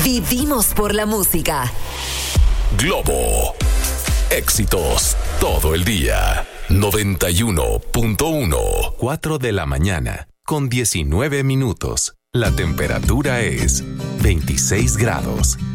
Vivimos por la música. Globo. Éxitos todo el día. 91.1. 4 de la mañana, con 19 minutos. La temperatura es 26 grados.